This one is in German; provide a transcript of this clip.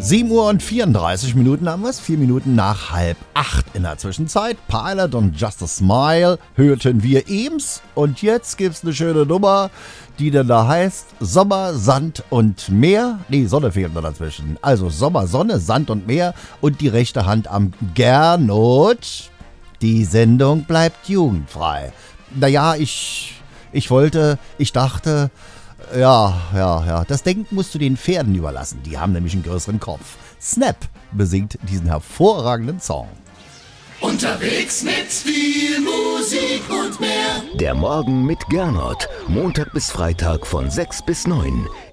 7:34 haben wir es, 4 Minuten nach 7:30 in der Zwischenzeit. Pilot und Just a Smile hörten wir eben's. Und jetzt gibt's eine schöne Nummer, die dann da heißt Sommer, Sand und Meer. Nee, Sonne fehlt noch dazwischen. Also Sommer, Sonne, Sand und Meer und die rechte Hand am Gernot. Die Sendung bleibt jugendfrei. Naja, ich dachte, ja, das Denken musst du den Pferden überlassen. Die haben nämlich einen größeren Kopf. Snap besingt diesen hervorragenden Song. Unterwegs mit viel Musik und mehr. Der Morgen mit Gernot. Montag bis Freitag von 6 bis 9.